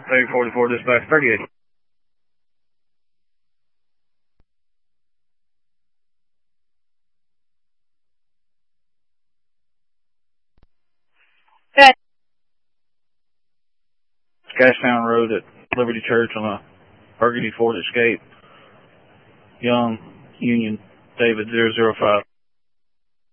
344 dispatch 38. Good. Gastown Road at Liberty Church on a Burgundy Ford Escape. Young, Union, David 005.